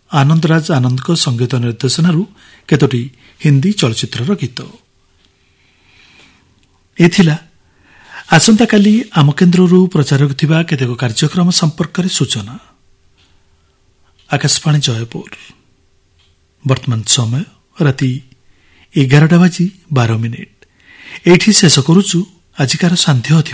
ଆନନ୍ଦରାଜ ଆନନ୍ଦଙ୍କ ସଙ୍ଗୀତ ନିର୍ଦ୍ଦେଶନାରୁ କେତୋଟି ହିନ୍ଦୀ ଚଳଚ୍ଚିତ୍ରର ଗୀତ। ଏଥିଲା ଆସନ୍ତାକାଲି ଆମ କେନ୍ଦ୍ରରୁ ପ୍ରଚାର ହେଉଥିବା କେତେକ କାର୍ଯ୍ୟକ୍ରମ ସମ୍ପର୍କରେ ସୂଚନା। ଆକାଶବାଣୀ ଜୟପୁର। ବର୍ତ୍ତମାନ ସମୟ ରାତି 11:12। ଏଇଠି ଶେଷ କରୁଛୁ ଆଜିକାର ସାନ୍ଧ୍ୟ ଅଧିବେଶନ।